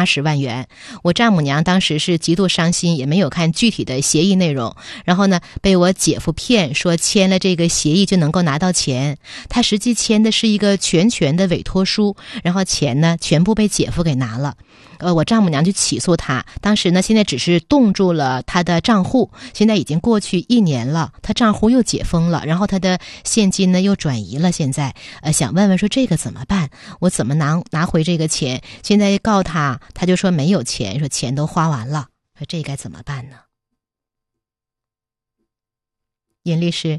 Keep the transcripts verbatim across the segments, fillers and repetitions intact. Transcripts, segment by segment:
八十万元。我丈母娘当时是极度伤心，也没有看具体的协议内容，然后呢被我姐夫骗说签了这个协议就能够拿到钱，他实际签的是一个全权的委托书，然后钱呢全部被姐夫给拿了。呃，我丈母娘就起诉他，当时呢现在只是冻住了他的账户，现在已经过去一年了，他账户又解封了，然后他的现金呢又转移了，现在呃想问问说这个怎么办，我怎么拿拿回这个钱，现在告他他就说没有钱，说钱都花完了，说这该怎么办呢？尹律师。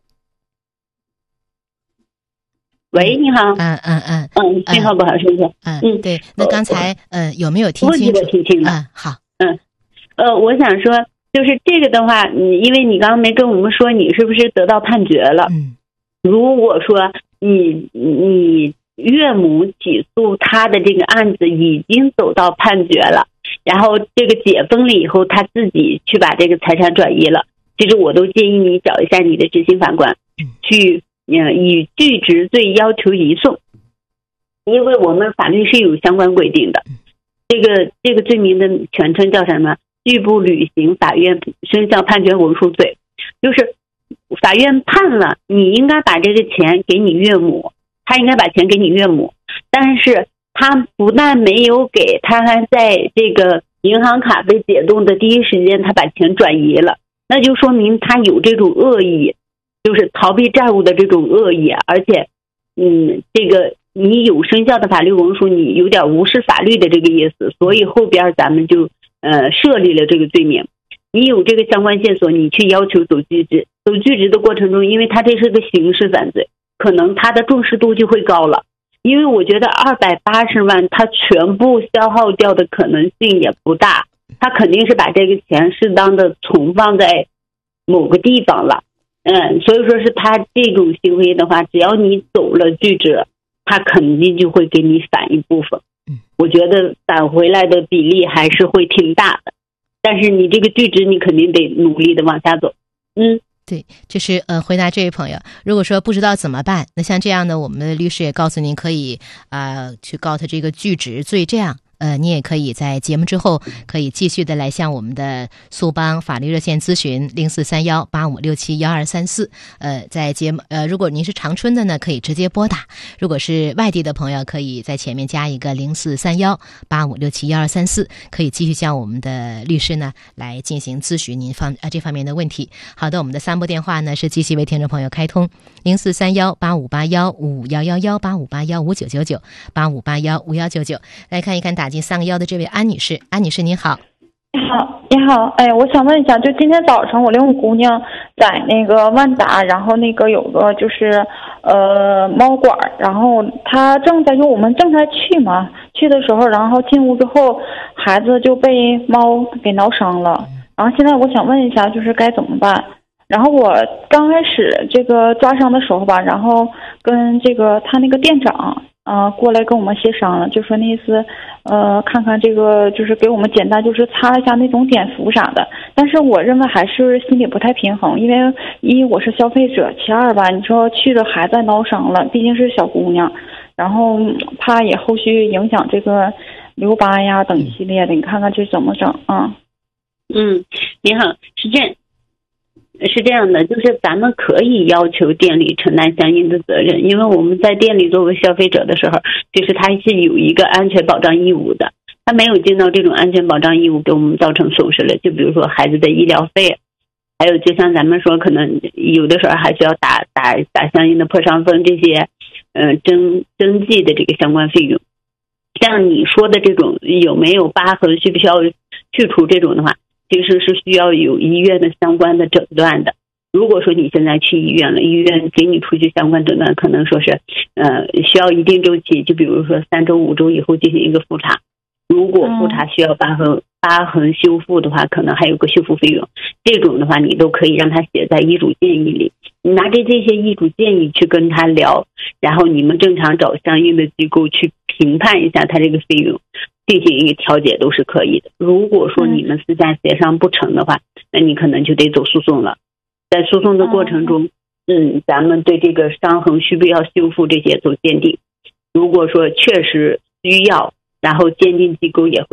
喂，你好。 嗯嗯嗯嗯，信号不好，是不是？ 嗯嗯，对。那刚才呃有没有听清楚？ 我听清了。 嗯，好。 嗯，呃，我想说，就是这个的话，你因为你刚刚没跟我们说你是不是得到判决了？ 嗯。 如果说你你岳母起诉他的这个案子已经走到判决了，然后这个解封了以后，他自己去把这个财产转移了，其实我都建议你找一下你的执行法官，去呃以拒执罪要求移送，因为我们法律是有相关规定的。这个这个罪名的全称叫什么？拒不履行法院生效判决文书罪，就是法院判了，你应该把这个钱给你岳母，他应该把钱给你岳母，但是他不但没有给，他还在这个银行卡被解冻的第一时间，他把钱转移了，那就说明他有这种恶意，就是逃避债务的这种恶意，而且，嗯，这个你有生效的法律文书，你有点无视法律的这个意思，所以后边咱们就呃设立了这个罪名。你有这个相关线索，你去要求走拒执，走拒执的过程中，因为他这是个刑事犯罪，可能他的重视度就会高了。因为我觉得二百八十万他全部消耗掉的可能性也不大，他肯定是把这个钱适当的存放在某个地方了。嗯，所以说是他这种行为的话，只要你走了拒执，他肯定就会给你返一部分。我觉得返回来的比例还是会挺大的，但是你这个拒执你肯定得努力的往下走。嗯， 对，就是呃，回答这位朋友，如果说不知道怎么办，那像这样的，我们的律师也告诉您可以啊、呃、去告他这个拒执罪，这样。呃，你也可以在节目之后可以继续的来向我们的苏邦法律热线咨询零四三幺八五六七幺二三四。呃，在节目呃，如果您是长春的呢，可以直接拨打；如果是外地的朋友，可以在前面加一个零四三幺八五六七幺二三四，可以继续向我们的律师呢来进行咨询您方啊这方面的问题。好的，我们的三部电话呢是继续为听众朋友开通零四三幺八五八幺五幺幺幺八五八幺五九九九八五八幺五幺九九。来看一看打进三个幺的这位安女士。安女士您好。 你好，你好，哎，我想问一下，就今天早上我领我姑娘在那个万达，然后那个有个就是呃猫馆，然后她正在就我们正在去嘛，去的时候，然后进屋之后，孩子就被猫给挠伤了，然后现在我想问一下，就是该怎么办？然后我刚开始这个抓伤的时候吧，然后跟这个他那个店长啊、呃、过来跟我们协商了，就说那意思呃看看这个就是给我们简单就是擦一下那种碘伏啥的，但是我认为还是心里不太平衡，因为一我是消费者，其二吧你说去的孩子挠伤了，毕竟是小姑娘，然后怕也后续影响这个留疤呀等一系列的，你看看这怎么整啊？ 嗯，你好，是这样。是这样的，就是咱们可以要求店里承担相应的责任，因为我们在店里作为消费者的时候，其实它是有一个安全保障义务的，他没有尽到这种安全保障义务，给我们造成损失了，就比如说孩子的医疗费，还有就像咱们说可能有的时候还需要打打打相应的破伤风这些呃征征剂的这个相关费用。像你说的这种有没有疤痕需不需要去除这种的话，其实是需要有医院的相关的诊断的。如果说你现在去医院了，医院给你出具相关诊断，可能说是呃需要一定周期，就比如说三周五周以后进行一个复查。如果复查需要疤痕疤痕修复的话，可能还有个修复费用，这种的话你都可以让他写在医嘱建议里，你拿着这些医嘱建议去跟他聊，然后你们正常找相应的机构去评判一下他这个费用，进行一个调解都是可以的。如果说你们私下协商不成的话，那你可能就得走诉讼了。在诉讼的过程中，嗯，咱们对这个伤痕需不要修复这些做鉴定。如果说确实需要，然后鉴定机构也会